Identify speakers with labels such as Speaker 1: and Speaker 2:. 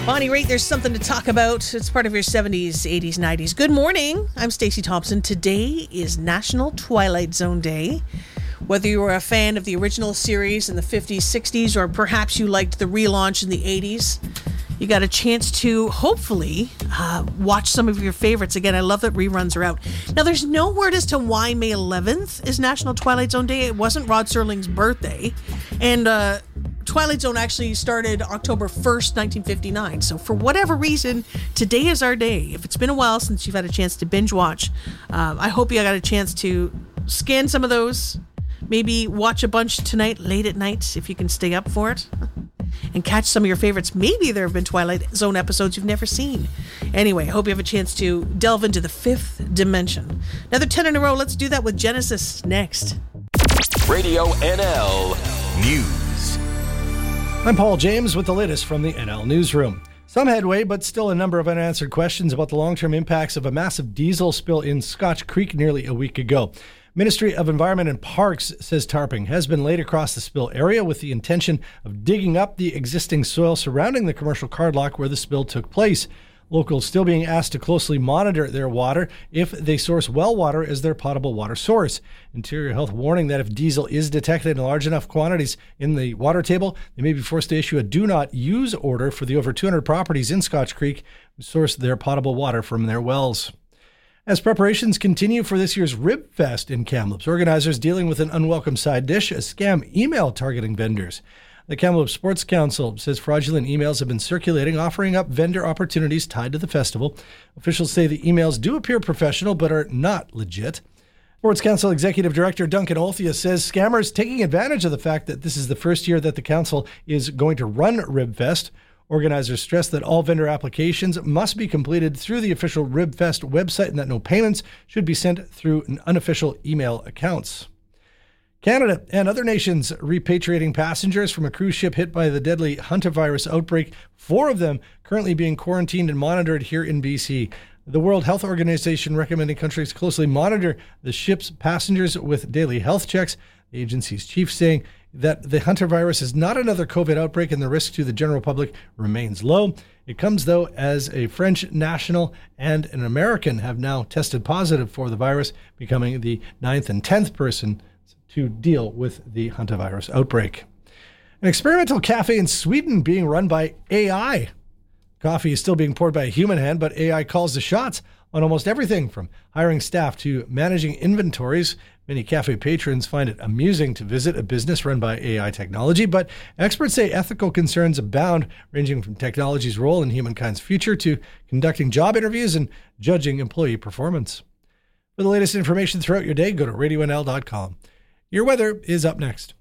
Speaker 1: Bonnie Raitt, there's something to talk about. It's part of your 70s, 80s, 90s. Good morning. I'm Stacey Thompson. Today is National Twilight Zone Day. Whether you were a fan of the original series in the 50s, 60s, or perhaps you liked the relaunch in the 80s, you got a chance to hopefully watch some of your favorites. Again, I love that reruns are out. Now, there's no word as to why May 11th is National Twilight Zone Day. It wasn't Rod Serling's birthday. And Twilight Zone actually started October 1st, 1959. So for whatever reason, today is our day. If it's been a while since you've had a chance to binge watch, I hope you got a chance to scan some of those. Maybe watch a bunch tonight, late at night, if you can stay up for it. And catch some of your favorites. Maybe there have been Twilight Zone episodes you've never seen. Anyway, I hope you have a chance to delve into the fifth dimension. Another 10 in a row. Let's do that with Genesis next.
Speaker 2: Radio NL News.
Speaker 3: I'm Paul James with the latest from the NL Newsroom. Some headway, but still a number of unanswered questions about the long-term impacts of a massive diesel spill in Scotch Creek nearly a week ago. Ministry of Environment and Parks says tarping has been laid across the spill area with the intention of digging up the existing soil surrounding the commercial cardlock where the spill took place. Locals still being asked to closely monitor their water if they source well water as their potable water source. Interior Health warning that if diesel is detected in large enough quantities in the water table, they may be forced to issue a do not use order for the over 200 properties in Scotch Creek who source their potable water from their wells. As preparations continue for this year's Rib Fest in Kamloops, organizers dealing with an unwelcome side dish, a scam email targeting vendors. The Kamloops Sports Council says fraudulent emails have been circulating, offering up vendor opportunities tied to the festival. Officials say the emails do appear professional, but are not legit. Sports Council Executive Director Duncan Olthia says scammers taking advantage of the fact that this is the first year that the council is going to run Rib Fest. Organizers stress that all vendor applications must be completed through the official RibFest website and that no payments should be sent through unofficial email accounts. Canada and other nations repatriating passengers from a cruise ship hit by the deadly hantavirus outbreak, 4 of them currently being quarantined and monitored here in BC. The World Health Organization recommending countries closely monitor the ship's passengers with daily health checks. The agency's chief saying that the hantavirus is not another COVID outbreak and the risk to the general public remains low. It comes, though, as a French national and an American have now tested positive for the virus, becoming the 9th and 10th person to deal with the hantavirus outbreak. An experimental cafe in Sweden being run by AI. Coffee is still being poured by a human hand, but AI calls the shots on almost everything from hiring staff to managing inventories. Many cafe patrons find it amusing to visit a business run by AI technology, but experts say ethical concerns abound, ranging from technology's role in humankind's future to conducting job interviews and judging employee performance. For the latest information throughout your day, go to radionl.com. Your weather is up next.